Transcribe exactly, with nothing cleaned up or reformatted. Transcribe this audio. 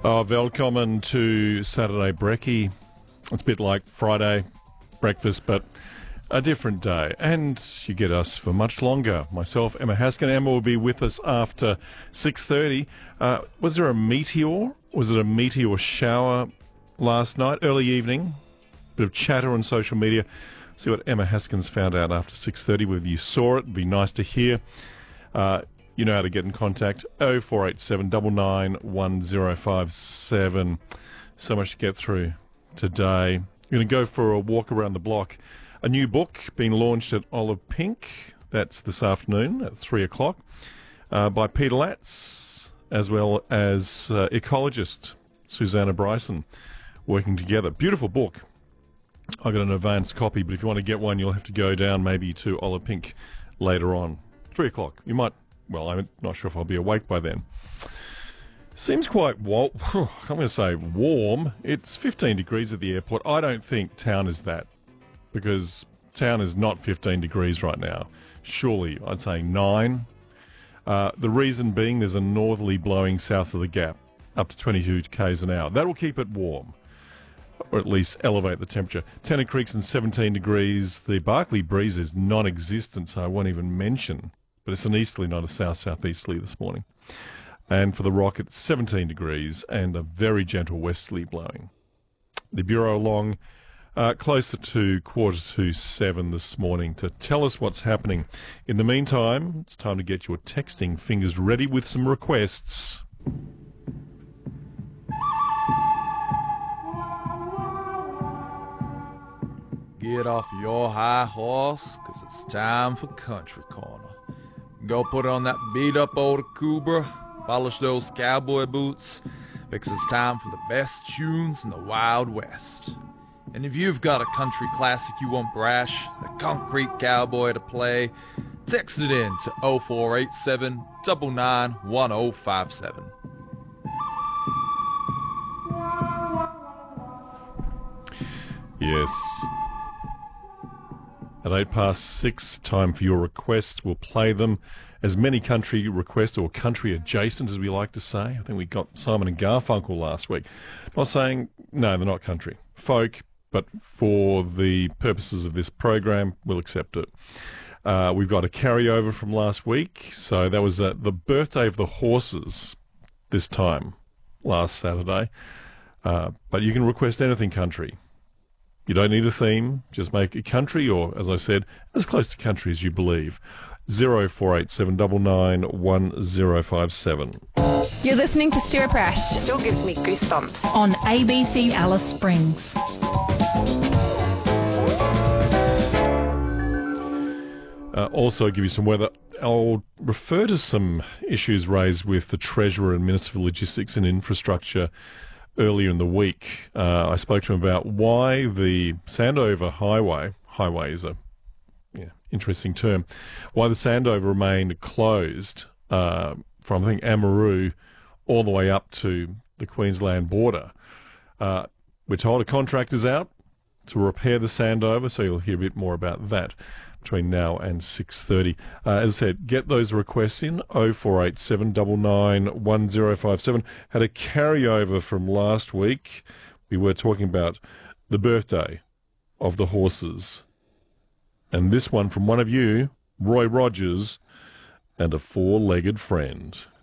Oh, welcome to Saturday Brekkie. It's a bit like Friday breakfast, but a different day. And you get us for much longer. Myself, Emma Haskin. Emma will be with us after six thirty. Uh, was there a meteor? Was it a meteor shower last night, early evening? Bit of chatter on social media. See what Emma Haskins found out after six thirty. Whether you saw it, it'd be nice to hear. Uh, you know how to get in contact. oh four eight seven, nine nine one oh five seven. So much to get through today. You're going to go for a walk around the block. A new book being launched at Olive Pink. That's this afternoon at three o'clock. Uh, by Peter Latz, as well as uh, ecologist Susanna Bryson, working together. Beautiful book. I got an advanced copy, but if you want to get one, you'll have to go down maybe to Olive Pink later on. Three o'clock. You might, well, I'm not sure if I'll be awake by then. Seems quite, well, I'm going to say warm. It's fifteen degrees at the airport. I don't think town is that, because town is not fifteen degrees right now. Surely, I'd say nine. Uh, the reason being there's a northerly blowing south of the Gap, up to twenty-two k's an hour. That will keep it warm, or at least elevate the temperature. Tennant Creek's in seventeen degrees. The Barclay breeze is non-existent, so I won't even mention. But it's an easterly, not a south-southeasterly this morning. And for the Rock, it's seventeen degrees and a very gentle westerly blowing. The Bureau along uh, closer to quarter to seven this morning to tell us what's happening. In the meantime, it's time to get your texting fingers ready with some requests. Get off your high horse, 'cause it's time for Country Corner. Go put on that beat-up old Cobra, polish those cowboy boots, because it's time for the best tunes in the Wild West. And if you've got a country classic you want Brash, the Concrete Cowboy, to play, text it in to oh four eight seven, nine nine one oh five seven. Yes. At eight past six, time for your requests. We'll play them. As many country requests, or country adjacent as we like to say. I think we got Simon and Garfunkel last week. Not saying, no, they're not country. Folk, but for the purposes of this program, we'll accept it. Uh, we've got a carryover from last week. So that was uh, the birthday of the horses this time, last Saturday. Uh, but you can request anything country. You don't need a theme, just make it country, or, as I said, as close to country as you believe. oh four eight seven, nine nine one oh five seven. You're listening to Stuart Brash. Still gives me goosebumps. On A B C Alice Springs. Uh, also, give you some weather. I'll refer to some issues raised with the Treasurer and Minister for Logistics and Infrastructure earlier in the week. Uh, I spoke to him about why the Sandover Highway, highway is a yeah, interesting term, why the Sandover remained closed uh, from, I think, Amaroo all the way up to the Queensland border. Uh, we're told a contractor's out to repair the Sandover, so you'll hear a bit more about that between now and six thirty. Uh, as I said, get those requests in, oh four eight seven, nine nine one oh five seven. Had a carryover from last week. We were talking about the birthday of the horses. And this one from one of you, Roy Rogers, and a four-legged friend.